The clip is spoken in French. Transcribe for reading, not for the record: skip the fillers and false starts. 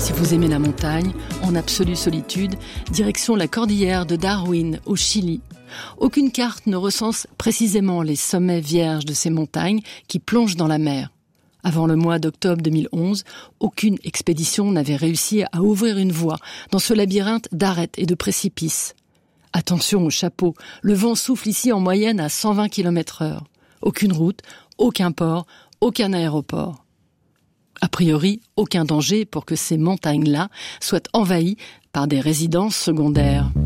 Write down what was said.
Si vous aimez la montagne, en absolue solitude, direction la cordillère de Darwin, au Chili. Aucune carte ne recense précisément les sommets vierges de ces montagnes qui plongent dans la mer. Avant le mois d'octobre 2011, aucune expédition n'avait réussi à ouvrir une voie dans ce labyrinthe d'arêtes et de précipices. Attention au chapeau, le vent souffle ici en moyenne à 120 km/h. Aucune route, aucun port, aucun aéroport. A priori, aucun danger pour que ces montagnes-là soient envahies par des résidences secondaires.